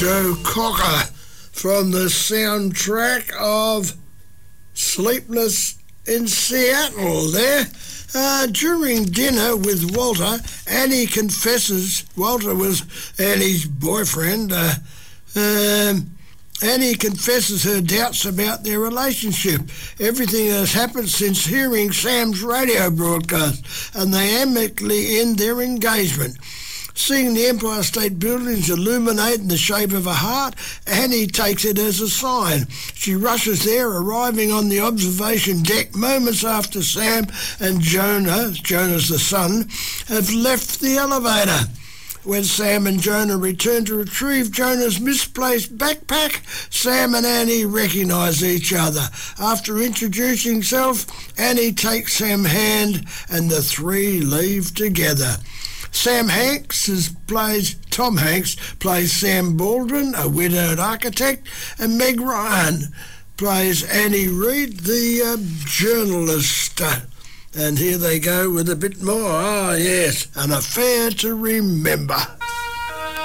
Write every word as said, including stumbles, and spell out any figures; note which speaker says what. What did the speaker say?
Speaker 1: Joe Cocker from the soundtrack of Sleepless in Seattle there. Uh, during dinner with Walter, Annie confesses, Walter was Annie's boyfriend, uh, um, Annie confesses her doubts about their relationship, everything has happened since hearing Sam's radio broadcast, and they amicably end their engagement. Seeing the Empire State Buildings illuminate in the shape of a heart, Annie takes it as a sign. She rushes there, arriving on the observation deck moments after Sam and Jonah, Jonah's the son, have left the elevator. When Sam and Jonah return to retrieve Jonah's misplaced backpack, Sam and Annie recognise each other. After introducing himself, Annie takes Sam's hand and the three leave together. Sam Hanks is, plays Tom Hanks plays Sam Baldwin, a widowed architect, and Meg Ryan plays Annie Reid, the uh, journalist. And here they go with a bit more. Ah, yes, An Affair to Remember.